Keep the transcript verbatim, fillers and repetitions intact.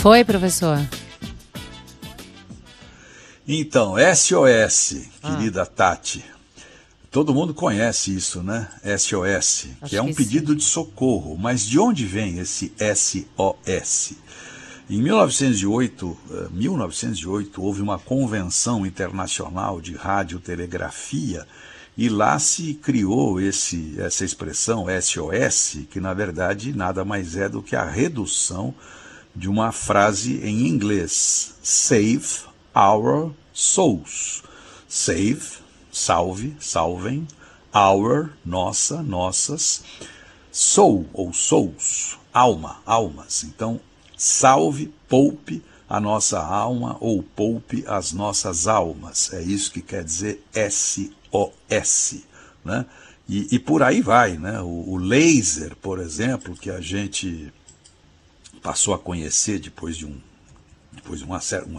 foi, professor? Então, S O S, querida ah. Tati. Todo mundo conhece isso, né? S O S, Acho que é um que pedido sim. de socorro. Mas de onde vem esse S O S? Em mil novecentos e oito, mil novecentos e oito, houve uma convenção internacional de radiotelegrafia e lá se criou esse, essa expressão S O S, que na verdade nada mais é do que a redução de uma frase em inglês: Save our souls. Save, salve, salvem, our, nossa, nossas, soul ou souls, alma, almas. Então, salve, poupe a nossa alma ou poupe as nossas almas. É isso que quer dizer S O S, né? E, e por aí vai, né? O, o laser, por exemplo, que a gente passou a conhecer depois de um, depois de uma, uma